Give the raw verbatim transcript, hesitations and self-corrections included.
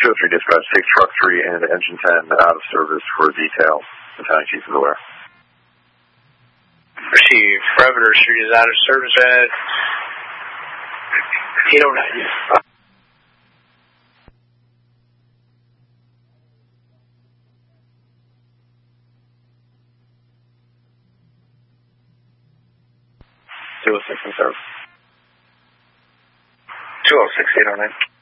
two oh three dispatch, take truck three and engine ten out of service for detail. Battalion Chief is aware. Receive. Perimeter Street is out of service at eight oh nine. two oh six and serve. two oh six, eight oh nine.